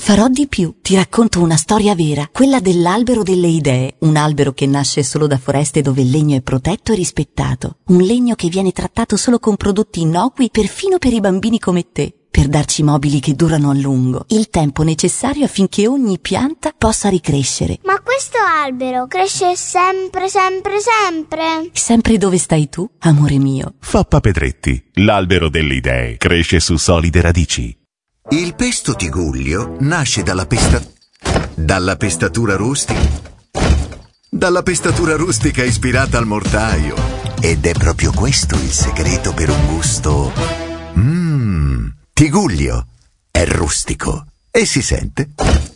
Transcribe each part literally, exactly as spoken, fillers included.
Farò di più. Ti racconto una storia vera, quella dell'albero delle idee, un albero che nasce solo da foreste dove il legno è protetto e rispettato, un legno che viene trattato solo con prodotti innocui perfino per i bambini come te, per darci mobili che durano a lungo, il tempo necessario affinché ogni pianta possa ricrescere. Ma questo albero cresce sempre, sempre, sempre? Sempre dove stai tu, amore mio. Fappa Pedretti, l'albero delle idee, cresce su solide radici. Il pesto Tigullio nasce dalla pesta... dalla pestatura rustica... dalla pestatura rustica ispirata al mortaio. Ed è proprio questo il segreto per un gusto... Mmm... Tigullio è rustico e si sente.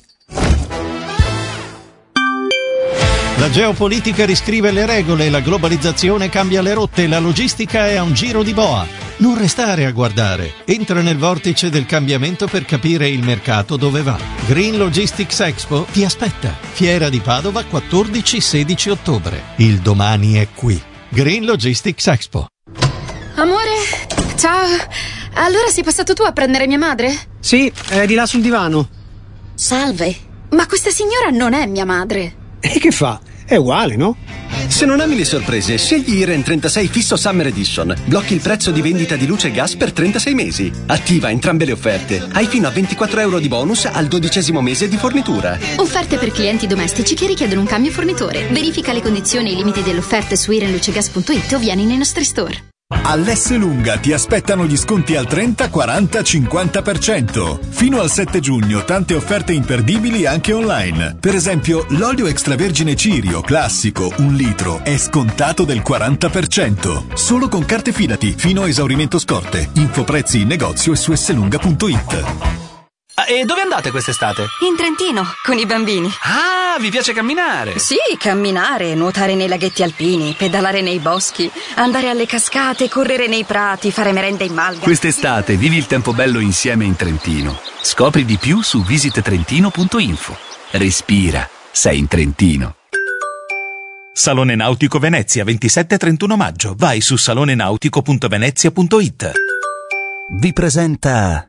La geopolitica riscrive le regole, la globalizzazione cambia le rotte, la logistica è a un giro di boa. Non restare a guardare. Entra nel vortice del cambiamento per capire il mercato dove va. Green Logistics Expo ti aspetta. Fiera di Padova quattordici sedici ottobre. Il domani è qui. Green Logistics Expo. Amore, ciao. Allora sei passato tu a prendere mia madre? Sì, è di là sul divano. Salve. Ma questa signora non è mia madre. E che fa? È uguale, no? Se non ami le sorprese, scegli Iren trentasei Fisso Summer Edition. Blocchi il prezzo di vendita di luce e gas per trentasei mesi. Attiva entrambe le offerte. Hai fino a ventiquattro euro di bonus al dodicesimo mese di fornitura. Offerte per clienti domestici che richiedono un cambio fornitore. Verifica le condizioni e i limiti delle offerte su irenlucegas punto it o vieni nei nostri store. All'Esselunga ti aspettano gli sconti al trenta, quaranta, cinquanta per cento. Fino al sette giugno tante offerte imperdibili anche online. Per esempio, l'olio extravergine Cirio classico un litro è scontato del quaranta per cento. Solo con carte Fidati fino a esaurimento scorte. Info prezzi in negozio e su esselunga punto it. Ah, e dove andate quest'estate? In Trentino, con i bambini. Ah, vi piace camminare? Sì, camminare, nuotare nei laghetti alpini, pedalare nei boschi, andare alle cascate, correre nei prati, fare merenda in malga. Quest'estate vivi il tempo bello insieme in Trentino. Scopri di più su visit trentino punto info. Respira, sei in Trentino. Salone Nautico Venezia, ventisette e trentuno maggio. Vai su salone nautico punto venezia punto it. Vi presenta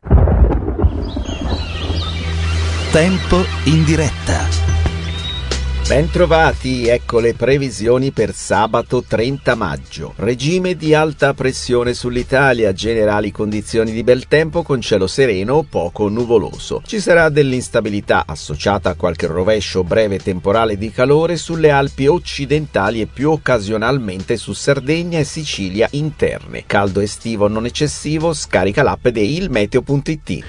Tempo in diretta. Bentrovati, ecco le previsioni per sabato trenta maggio. Regime di alta pressione sull'Italia, generali condizioni di bel tempo con cielo sereno o poco nuvoloso. Ci sarà dell'instabilità associata a qualche rovescio breve temporale di calore sulle Alpi occidentali e più occasionalmente su Sardegna e Sicilia interne. Caldo estivo non eccessivo, scarica l'app di ilmeteo punto it.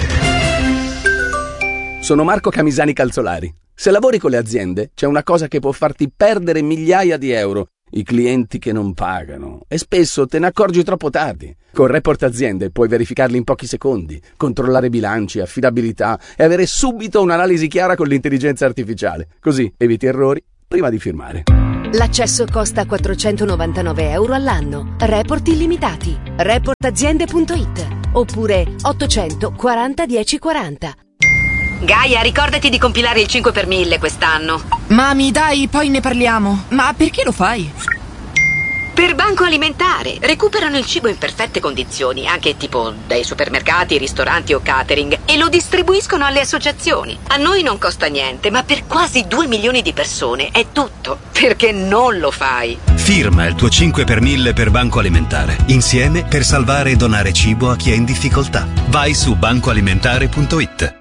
Sono Marco Camisani Calzolari. Se lavori con le aziende, c'è una cosa che può farti perdere migliaia di euro: i clienti che non pagano. E spesso te ne accorgi troppo tardi. Con Report Aziende puoi verificarli in pochi secondi, controllare bilanci, affidabilità e avere subito un'analisi chiara con l'intelligenza artificiale. Così eviti errori prima di firmare. L'accesso costa quattrocentonovantanove euro all'anno. Report illimitati. report aziende punto it oppure ottocento quaranta dieci quaranta. Gaia, ricordati di compilare il cinque per mille quest'anno. Mami, dai, poi ne parliamo. Ma perché lo fai? Per Banco Alimentare. Recuperano il cibo in perfette condizioni, anche tipo dai supermercati, ristoranti o catering, e lo distribuiscono alle associazioni. A noi non costa niente, ma per quasi due milioni di persone è tutto. Perché non lo fai? Firma il tuo cinque per mille per Banco Alimentare. Insieme per salvare e donare cibo a chi è in difficoltà. Vai su banco alimentare punto it.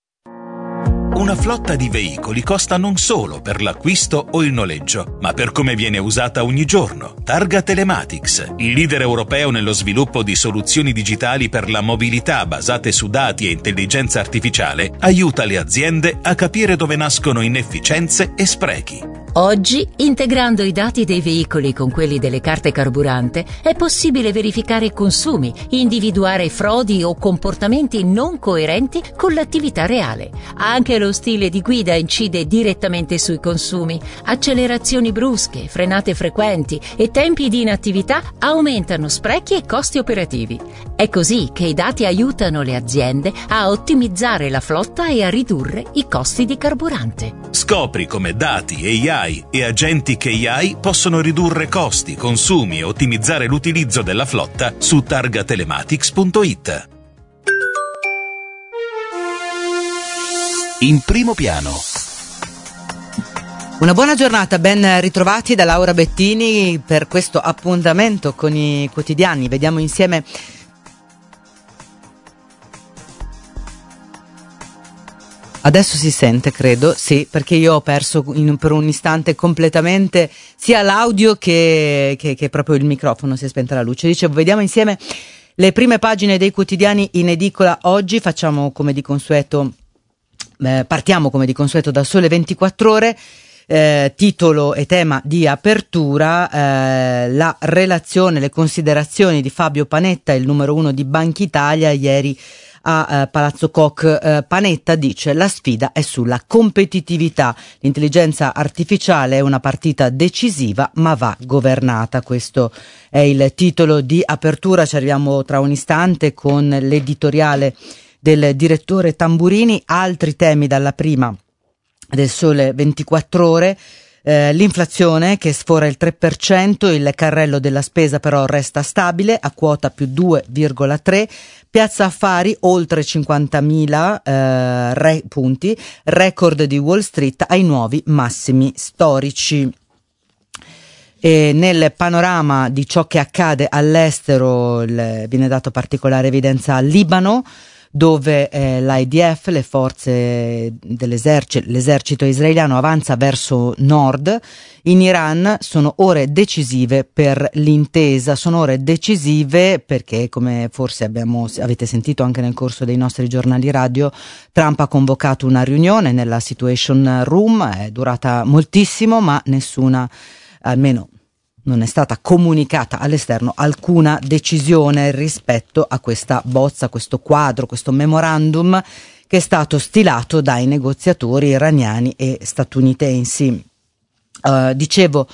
Una flotta di veicoli costa non solo per l'acquisto o il noleggio, ma per come viene usata ogni giorno. Targa Telematics, il leader europeo nello sviluppo di soluzioni digitali per la mobilità basate su dati e intelligenza artificiale, aiuta le aziende a capire dove nascono inefficienze e sprechi. Oggi, integrando i dati dei veicoli con quelli delle carte carburante, è possibile verificare consumi, individuare frodi o comportamenti non coerenti con l'attività reale. Anche lo stile di guida incide direttamente sui consumi. Accelerazioni brusche, frenate frequenti e tempi di inattività aumentano sprechi e costi operativi. È così che i dati aiutano le aziende a ottimizzare la flotta e a ridurre i costi di carburante. Scopri come dati, A I e agenti K I possono ridurre costi, consumi e ottimizzare l'utilizzo della flotta su targa telematics punto it. in primo piano. Una buona giornata, ben ritrovati da Laura Bettini per questo appuntamento con i quotidiani. Vediamo insieme adesso si sente, credo, sì, perché io ho perso in, per un istante completamente sia l'audio che, che, che proprio il microfono, si è spenta la luce. Dicevo, vediamo insieme le prime pagine dei quotidiani in edicola oggi. Facciamo come di consueto, eh, partiamo come di consueto da Sole ventiquattro Ore. Eh, titolo e tema di apertura, eh, la relazione, le considerazioni di Fabio Panetta, il numero uno di Banca Italia, ieri a eh, Palazzo Koch. eh, Panetta dice: la sfida è sulla competitività, l'intelligenza artificiale è una partita decisiva ma va governata. Questo è il titolo di apertura. Ci arriviamo tra un istante con l'editoriale del direttore Tamburini. Altri temi dalla prima del Sole ventiquattro Ore, eh, l'inflazione che sfora il tre per cento, il carrello della spesa però resta stabile a quota più due virgola tre, Piazza Affari oltre cinquantamila eh, re, punti, record di Wall Street ai nuovi massimi storici. E nel panorama di ciò che accade all'estero il, viene dato particolare evidenza al Libano, dove eh, l'I D F, le forze dell'esercito, l'esercito israeliano avanza verso nord. In Iran sono ore decisive per l'intesa, sono ore decisive perché, come forse abbiamo, avete sentito anche nel corso dei nostri giornali radio, Trump ha convocato una riunione nella Situation Room, è durata moltissimo, ma nessuna, almeno non è stata comunicata all'esterno alcuna decisione rispetto a questa bozza, questo quadro, questo memorandum che è stato stilato dai negoziatori iraniani e statunitensi. Uh, dicevo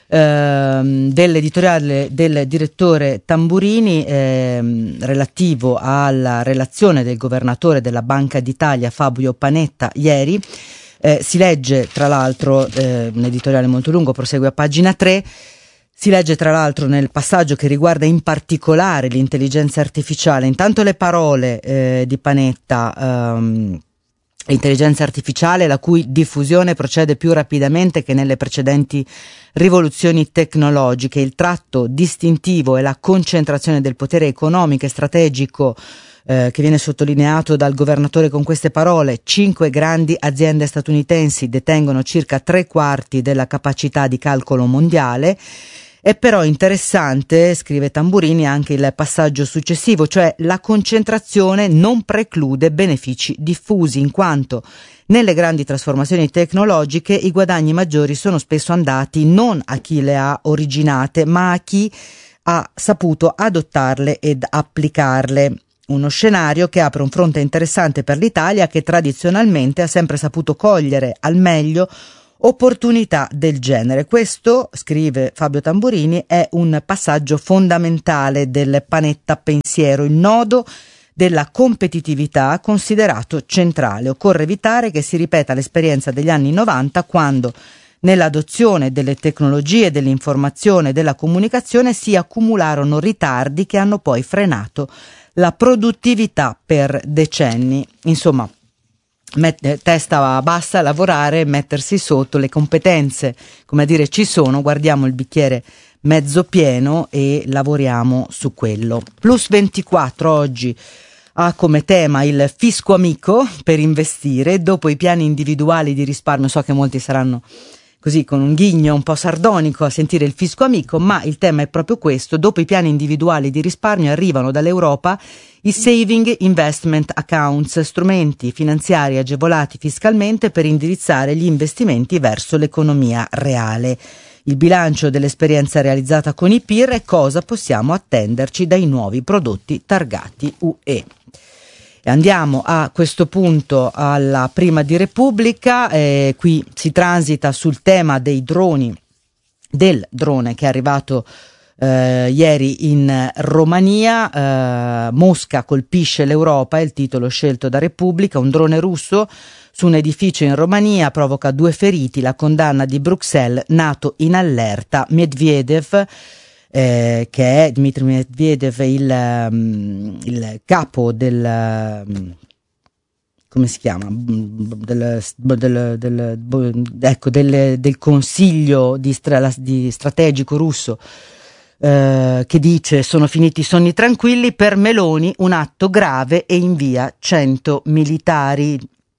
uh, dell'editoriale del direttore Tamburini eh, relativo alla relazione del governatore della Banca d'Italia Fabio Panetta ieri. Eh, si legge tra l'altro, eh, un editoriale molto lungo, prosegue a pagina tre. Si legge tra l'altro nel passaggio che riguarda in particolare l'intelligenza artificiale, intanto le parole eh, di Panetta, ehm, l'intelligenza artificiale la cui diffusione procede più rapidamente che nelle precedenti rivoluzioni tecnologiche, il tratto distintivo è la concentrazione del potere economico e strategico eh, che viene sottolineato dal governatore con queste parole: cinque grandi aziende statunitensi detengono circa tre quarti della capacità di calcolo mondiale. È però interessante, scrive Tamburini, anche il passaggio successivo, cioè la concentrazione non preclude benefici diffusi, in quanto nelle grandi trasformazioni tecnologiche i guadagni maggiori sono spesso andati non a chi le ha originate, ma a chi ha saputo adottarle ed applicarle. Uno scenario che apre un fronte interessante per l'Italia, che tradizionalmente ha sempre saputo cogliere al meglio opportunità del genere. Questo, scrive Fabio Tamburini, è un passaggio fondamentale del Panetta pensiero, il nodo della competitività considerato centrale. Occorre evitare che si ripeta l'esperienza degli anni novanta, quando nell'adozione delle tecnologie dell'informazione e della comunicazione si accumularono ritardi che hanno poi frenato la produttività per decenni. Insomma, Met- testa bassa a lavorare, mettersi sotto, le competenze, come a dire, ci sono, guardiamo il bicchiere mezzo pieno e lavoriamo su quello. Plus ventiquattro oggi ha come tema il fisco amico per investire, dopo i piani individuali di risparmio. So che molti saranno così con un ghigno un po' sardonico a sentire il fisco amico, ma il tema è proprio questo: dopo i piani individuali di risparmio arrivano dall'Europa i Saving Investment Accounts, strumenti finanziari agevolati fiscalmente per indirizzare gli investimenti verso l'economia reale. Il bilancio dell'esperienza realizzata con i P I R e cosa possiamo attenderci dai nuovi prodotti targati U E. E andiamo a questo punto alla prima di Repubblica, eh, qui si transita sul tema dei droni, del drone che è arrivato eh, ieri in Romania. eh, Mosca colpisce l'Europa, è il titolo scelto da Repubblica. Un drone russo su un edificio in Romania provoca due feriti, la condanna di Bruxelles, NATO in allerta. Medvedev, eh, che è Dmitry Medvedev, il, um, il capo del um, come si chiama, del, del, del, ecco, del, del consiglio di, stra, di strategico russo, eh, che dice sono finiti i sogni tranquilli, per Meloni un atto grave e invia cento militari.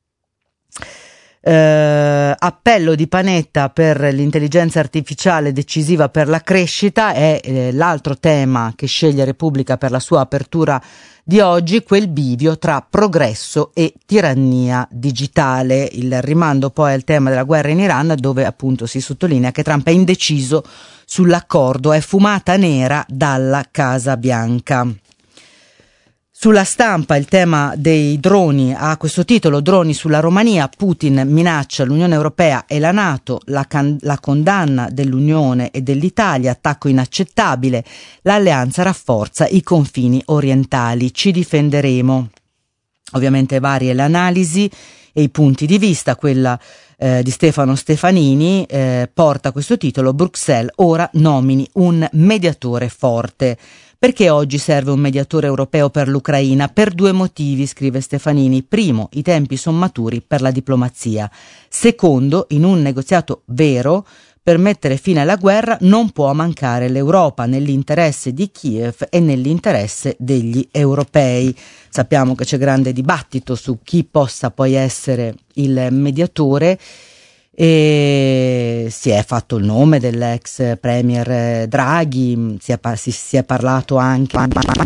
Eh, appello di Panetta per l'intelligenza artificiale decisiva per la crescita è eh, l'altro tema che sceglie Repubblica per la sua apertura di oggi, quel bivio tra progresso e tirannia digitale. Il rimando poi al tema della guerra in Iran, dove appunto si sottolinea che Trump è indeciso sull'accordo, è fumata nera dalla Casa Bianca. Sulla Stampa il tema dei droni ha questo titolo: droni sulla Romania, Putin minaccia l'Unione Europea e la NATO, la, can- la condanna dell'Unione e dell'Italia, attacco inaccettabile, l'alleanza rafforza i confini orientali, ci difenderemo. Ovviamente varie le analisi e i punti di vista, quella eh, di Stefano Stefanini eh, porta questo titolo: Bruxelles ora nomini un mediatore forte. Perché oggi serve un mediatore europeo per l'Ucraina? Per due motivi, scrive Stefanini. Primo, i tempi sono maturi per la diplomazia. Secondo, in un negoziato vero, per mettere fine alla guerra non può mancare l'Europa, nell'interesse di Kiev e nell'interesse degli europei. Sappiamo che c'è grande dibattito su chi possa poi essere il mediatore, e si è fatto il nome dell'ex premier Draghi, si è, si, si è parlato anche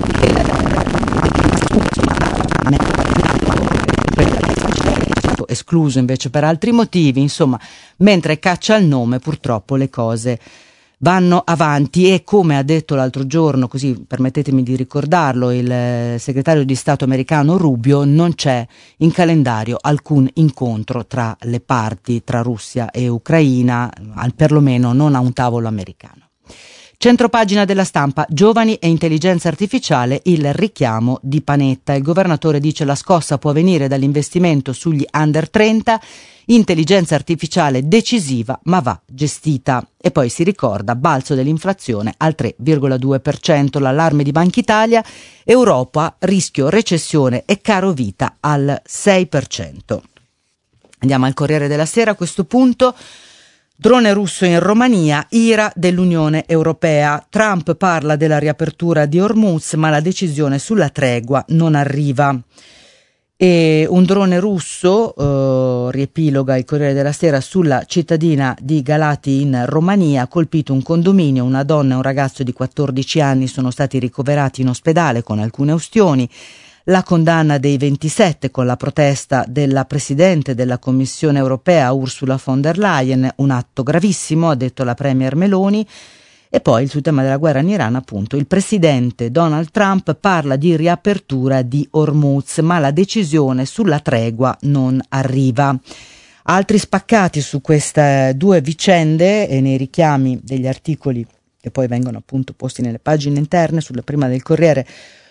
escluso invece per altri motivi. Insomma, mentre caccia il nome, purtroppo le cose vanno avanti, e come ha detto l'altro giorno, così permettetemi di ricordarlo, il segretario di Stato americano Rubio, non c'è in calendario alcun incontro tra le parti, tra Russia e Ucraina, al perlomeno non a un tavolo americano. Centropagina della Stampa, giovani e intelligenza artificiale, il richiamo di Panetta. Il governatore dice la scossa può venire dall'investimento sugli under trenta, intelligenza artificiale decisiva ma va gestita. E poi si ricorda balzo dell'inflazione al tre virgola due per cento, l'allarme di Banca Italia, Europa rischio recessione e caro vita al sei per cento. Andiamo al Corriere della Sera a questo punto. Drone russo in Romania, ira dell'Unione Europea. Trump parla della riapertura di Hormuz, ma la decisione sulla tregua non arriva. E un drone russo, eh, riepiloga il Corriere della Sera, sulla cittadina di Galati in Romania, ha colpito un condominio, una donna e un ragazzo di quattordici anni sono stati ricoverati in ospedale con alcune ustioni. La condanna dei ventisette con la protesta della Presidente della Commissione Europea Ursula von der Leyen, un atto gravissimo, ha detto la Premier Meloni. E poi sul tema della guerra in Iran, appunto, il Presidente Donald Trump parla di riapertura di Hormuz, ma la decisione sulla tregua non arriva. Altri spaccati su queste due vicende e nei richiami degli articoli che poi vengono appunto posti nelle pagine interne. Sulla prima del Corriere